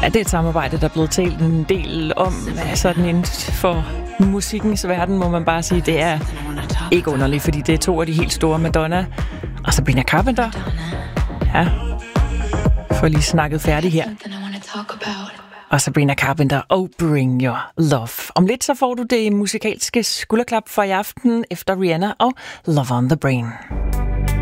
det er et samarbejde, der er blevet talt en del om. Sådan inden for musikkens verden, må man bare sige, det er ikke underligt, fordi det er to af de helt store, Madonna og Sabrina Carpenter. Ja, får lige snakket færdig her. Og Sabrina Carpenter og Bring Your Love. Om lidt så får du det musikalske skulderklap for i aften efter Rihanna og Love on the Brain.